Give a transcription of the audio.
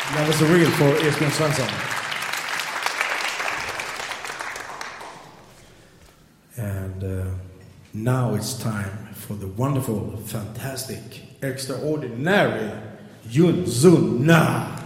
That was a reel for Esbjörn Svensson. And now it's time for the wonderful, fantastic, extraordinary Yoon Sun Na.